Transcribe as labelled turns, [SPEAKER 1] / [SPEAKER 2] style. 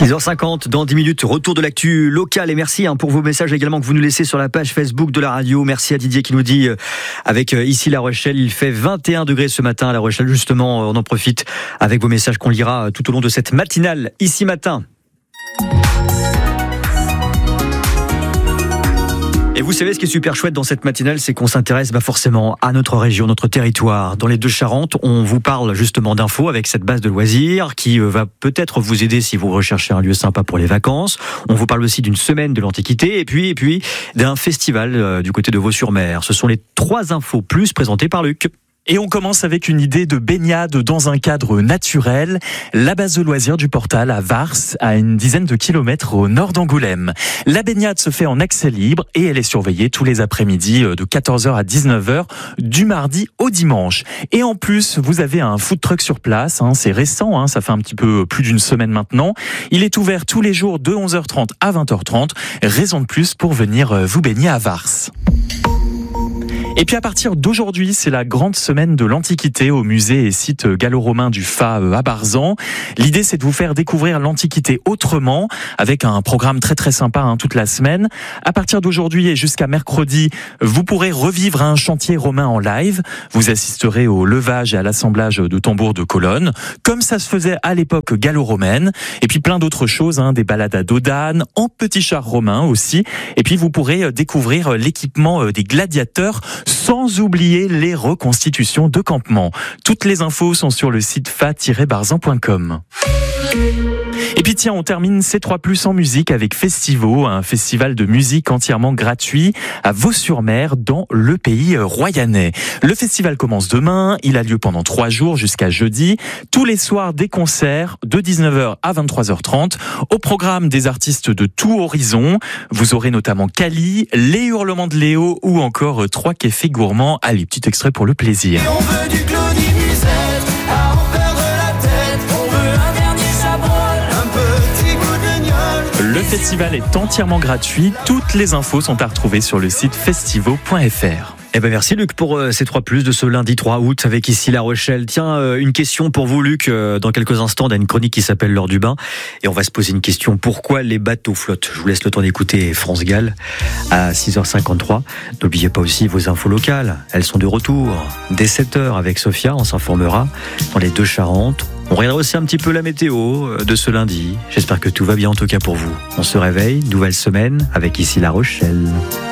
[SPEAKER 1] 6h50, dans 10 minutes, retour de l'actu locale. Et merci pour vos messages également que vous nous laissez sur la page Facebook de la radio. Merci à Didier qui nous dit, avec ici La Rochelle, il fait 21 degrés ce matin à La Rochelle. Justement, on en profite avec vos messages qu'on lira tout au long de cette matinale, ici matin. Et vous savez, ce qui est super chouette dans cette matinale, c'est qu'on s'intéresse forcément à notre région, notre territoire. Dans les Deux-Charentes, on vous parle justement d'infos avec cette base de loisirs qui va peut-être vous aider si vous recherchez un lieu sympa pour les vacances. On vous parle aussi d'une semaine de l'Antiquité et puis d'un festival du côté de Vaux-sur-Mer. Ce sont les 3 infos plus présentées par Luc.
[SPEAKER 2] Et on commence avec une idée de baignade dans un cadre naturel. La base de loisirs du Portal à Vars, à une dizaine de kilomètres au nord d'Angoulême. La baignade se fait en accès libre et elle est surveillée tous les après-midi de 14h à 19h du mardi au dimanche. Et en plus, vous avez un food truck sur place. C'est récent, ça fait un petit peu plus d'une semaine maintenant. Il est ouvert tous les jours de 11h30 à 20h30. Raison de plus pour venir vous baigner à Vars. Et puis à partir d'aujourd'hui, c'est la grande semaine de l'Antiquité au musée et site gallo-romain du Fa à Barzan. L'idée, c'est de vous faire découvrir l'Antiquité autrement, avec un programme très très sympa toute la semaine. À partir d'aujourd'hui et jusqu'à mercredi, vous pourrez revivre un chantier romain en live. Vous assisterez au levage et à l'assemblage de tambours de colonnes, comme ça se faisait à l'époque gallo-romaine. Et puis plein d'autres choses, des balades à dos d'âne, en petit char romain aussi. Et puis vous pourrez découvrir l'équipement des gladiateurs, sans oublier les reconstitutions de campements. Toutes les infos sont sur le site fa-barzan.com. Et puis tiens, on termine C3+ en musique avec Festivo, un festival de musique entièrement gratuit à Vaux-sur-Mer dans le pays royannais. Le festival commence demain, il a lieu pendant 3 jours jusqu'à jeudi. Tous les soirs, des concerts de 19h à 23h30. Au programme, des artistes de tout horizon. Vous aurez notamment Kali, Les Hurlements de Léo ou encore 3 cafés gourmands. Allez, petit extrait pour le plaisir.
[SPEAKER 3] Et on veut du Claudie Musette, à en perdre la tête. On veut un dernier chabrol, un petit coup de gnôle.
[SPEAKER 2] Le festival est entièrement gratuit. Toutes les infos sont à retrouver sur le site festivo.fr.
[SPEAKER 1] Merci Luc pour C3+ de ce lundi 3 août avec ici La Rochelle. Tiens, une question pour vous Luc, dans quelques instants on a une chronique qui s'appelle l'heure du bain et on va se poser une question, pourquoi les bateaux flottent? Je vous laisse le temps d'écouter France Gall à 6h53. N'oubliez pas aussi vos infos locales, elles sont de retour dès 7h avec Sophia, on s'informera dans les Deux-Charentes. On regardera aussi un petit peu la météo de ce lundi. J'espère que tout va bien en tout cas pour vous. On se réveille, nouvelle semaine avec ici La Rochelle.